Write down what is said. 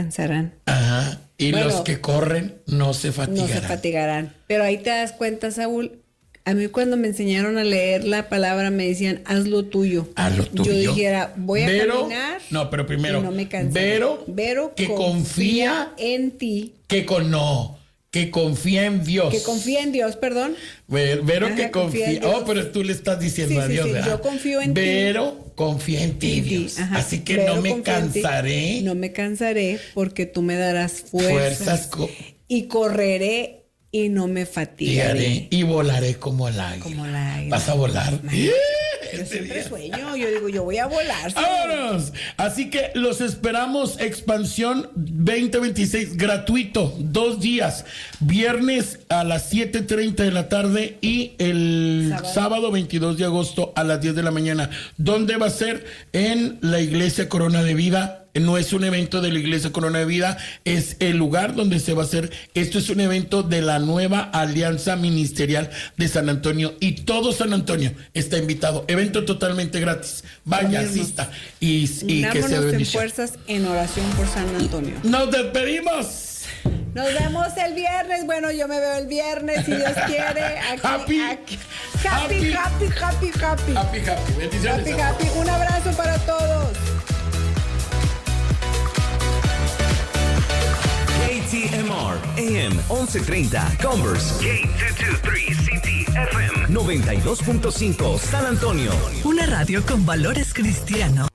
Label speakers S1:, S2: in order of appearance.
S1: cansarán.
S2: Ajá. Y
S1: Bueno,
S2: los que corren no se fatigarán.
S1: No se fatigarán. Pero ahí te das cuenta, Saúl. A mí cuando me enseñaron a leer la palabra me decían, haz lo tuyo.
S2: Haz lo tuyo.
S1: Yo dijera, voy a caminar.
S2: No, pero primero.
S1: Y no me cansaré.
S2: Vero que confía
S1: en ti.
S2: que confía en Dios.
S1: Que confía en Dios, perdón.
S2: Vero
S1: Ajá,
S2: que confía.
S1: Oh,
S2: pero tú le estás diciendo a Dios, ¿verdad?
S1: Yo confío en ti.
S2: Vero confía en ti, Dios.
S1: Ajá.
S2: Así que
S1: Vero
S2: no me cansaré.
S1: No me cansaré porque tú me darás fuerzas. Y correré y no me fatigaré.
S2: Y volaré como el águila. ¿Vas a volar?
S1: Yo siempre sueño, yo digo, yo voy a volar.
S2: ¡Vámonos! Así que los esperamos, Expansión 2026, gratuito, 2 días, viernes a las 7:30 de la tarde y el sábado 22 de agosto a las 10 de la mañana. ¿Dónde va a ser? En la Iglesia Corona de Vida. No es un evento de la Iglesia Corona de Vida, es el lugar donde se va a hacer. Esto es un evento de la nueva Alianza Ministerial de San Antonio y todo San Antonio está invitado. Evento totalmente gratis. Vaya, asista y que se bendiga.
S1: En fuerzas en oración por San Antonio.
S2: Nos despedimos.
S1: Nos vemos el viernes. Bueno, yo me veo el viernes si Dios quiere. Happy.
S2: Bendiciones.
S1: Happy. Un abrazo para todos.
S3: KTMR AM 1130 Converse K223 CT FM 92.5 San Antonio.
S4: Una radio con valores cristianos.